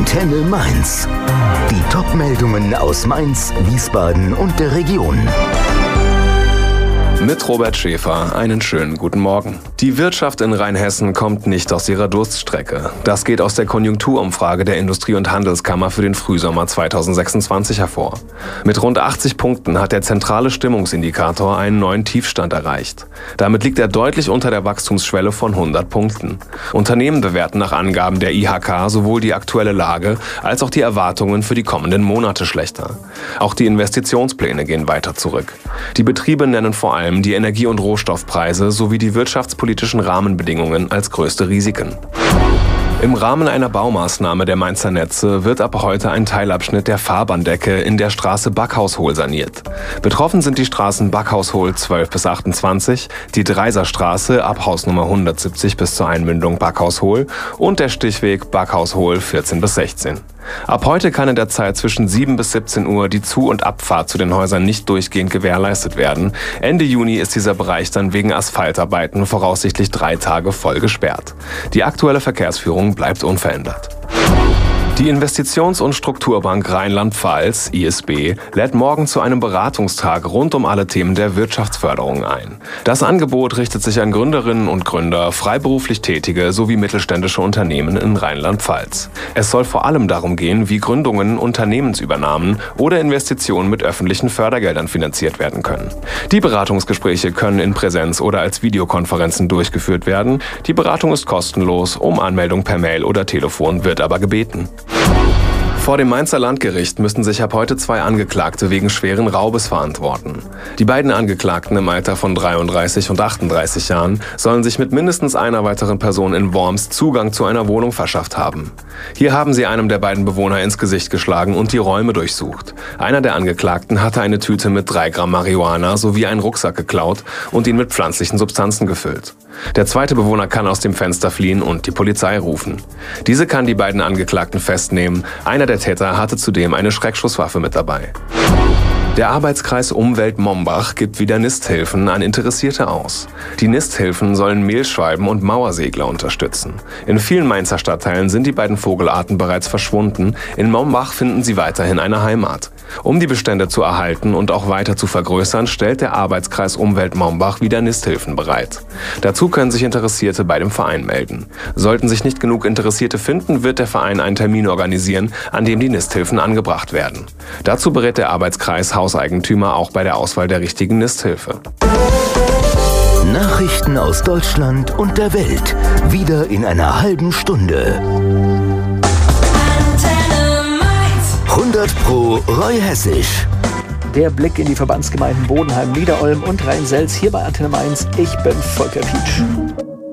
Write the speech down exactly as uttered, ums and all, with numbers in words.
Antenne Mainz. Die Top-Meldungen aus Mainz, Wiesbaden und der Region. Mit Robert Schäfer einen schönen guten Morgen. Die Wirtschaft in Rheinhessen kommt nicht aus ihrer Durststrecke. Das geht aus der Konjunkturumfrage der Industrie- und Handelskammer für den Frühsommer zweitausendsechsundzwanzig hervor. Mit rund achtzig Punkten hat der zentrale Stimmungsindikator einen neuen Tiefstand erreicht. Damit liegt er deutlich unter der Wachstumsschwelle von hundert Punkten. Unternehmen bewerten nach Angaben der I H K sowohl die aktuelle Lage als auch die Erwartungen für die kommenden Monate schlechter. Auch die Investitionspläne gehen weiter zurück. Die Betriebe nennen vor allem die Energie- und Rohstoffpreise sowie die wirtschaftspolitischen Rahmenbedingungen als größte Risiken. Im Rahmen einer Baumaßnahme der Mainzer Netze wird ab heute ein Teilabschnitt der Fahrbahndecke in der Straße Backhaus-Hohl saniert. Betroffen sind die Straßen Backhaus-Hohl zwölf bis achtundzwanzig, die Dreiserstraße ab Hausnummer hundertsiebzig bis zur Einmündung Backhaus-Hohl und der Stichweg Backhaus-Hohl vierzehn bis sechzehn. Ab heute kann in der Zeit zwischen sieben bis siebzehn Uhr die Zu- und Abfahrt zu den Häusern nicht durchgehend gewährleistet werden. Ende Juni ist dieser Bereich dann wegen Asphaltarbeiten voraussichtlich drei Tage voll gesperrt. Die aktuelle Verkehrsführung bleibt unverändert. Die Investitions- und Strukturbank Rheinland-Pfalz, I S B, lädt morgen zu einem Beratungstag rund um alle Themen der Wirtschaftsförderung ein. Das Angebot richtet sich an Gründerinnen und Gründer, freiberuflich Tätige sowie mittelständische Unternehmen in Rheinland-Pfalz. Es soll vor allem darum gehen, wie Gründungen, Unternehmensübernahmen oder Investitionen mit öffentlichen Fördergeldern finanziert werden können. Die Beratungsgespräche können in Präsenz oder als Videokonferenzen durchgeführt werden. Die Beratung ist kostenlos, um Anmeldung per Mail oder Telefon wird aber gebeten. Vor dem Mainzer Landgericht müssten sich ab heute zwei Angeklagte wegen schweren Raubes verantworten. Die beiden Angeklagten im Alter von dreiunddreißig und achtunddreißig Jahren sollen sich mit mindestens einer weiteren Person in Worms Zugang zu einer Wohnung verschafft haben. Hier haben sie einem der beiden Bewohner ins Gesicht geschlagen und die Räume durchsucht. Einer der Angeklagten hatte eine Tüte mit drei Gramm Marihuana sowie einen Rucksack geklaut und ihn mit pflanzlichen Substanzen gefüllt. Der zweite Bewohner kann aus dem Fenster fliehen und die Polizei rufen. Diese kann die beiden Angeklagten festnehmen. Einer der Täter hatte zudem eine Schreckschusswaffe mit dabei. Der Arbeitskreis Umwelt Mombach gibt wieder Nisthilfen an Interessierte aus. Die Nisthilfen sollen Mehlschwalben und Mauersegler unterstützen. In vielen Mainzer Stadtteilen sind die beiden Vogelarten bereits verschwunden. In Mombach finden sie weiterhin eine Heimat. Um die Bestände zu erhalten und auch weiter zu vergrößern, stellt der Arbeitskreis Umwelt Mombach wieder Nisthilfen bereit. Dazu können sich Interessierte bei dem Verein melden. Sollten sich nicht genug Interessierte finden, wird der Verein einen Termin organisieren, an dem die Nisthilfen angebracht werden. Dazu berät der Arbeitskreis Hauseigentümer auch bei der Auswahl der richtigen Nisthilfe. Nachrichten aus Deutschland und der Welt. Wieder in einer halben Stunde. hundert Pro Roy Hessisch. Der Blick in die Verbandsgemeinden Bodenheim, Niederolm und Rhein-Selz hier bei Antenne Mainz. Ich bin Volker Pietsch.